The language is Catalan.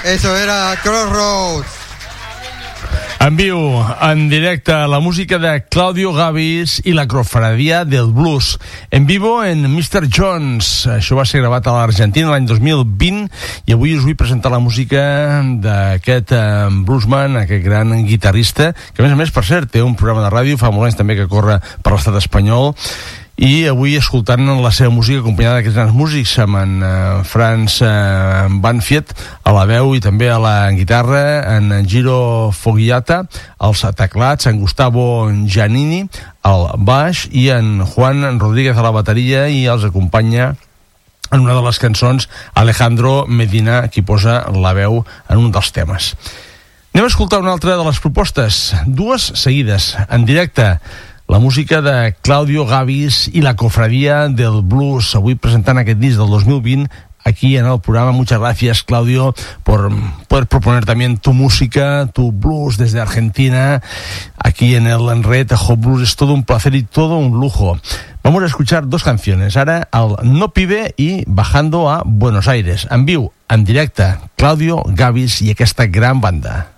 Eso era Crossroads. En viu, en directe, la música de Claudio Gabis i la cofradia del blues. En vivo en Mr. Jones. Això va ser gravat a l'Argentina l'any 2020 i avui us vull presentar la música d'aquest bluesman, aquest gran guitarrista, que a més, per cert, té un programa de ràdio, fa molts anys també que corre per l'estat espanyol, i avui escoltant la seva música acompanyada d'aquests grans músics, amb en Franz Banfield a la veu i també a la guitarra, en Giro Fogliata als teclats, en Gustavo Giannini al baix i en Juan Rodríguez a la bateria, i els acompanya en una de les cançons Alejandro Medina, qui posa la veu en un dels temes. Anem a escoltar una altra de les propostes, dues seguides, en directe. La música de Claudio Gabis i la cofradia del blues, avui presentant aquest disc del 2020 aquí en el programa. Muchas gracias, Claudio, por poder proponer también tu música, tu blues desde Argentina, aquí en el Red Hot Blues. Es todo un placer y todo un lujo. Vamos a escuchar dos canciones. Ahora, al No Pibe y Bajando a Buenos Aires. En viu, en directe, Claudio Gabis i aquesta gran banda.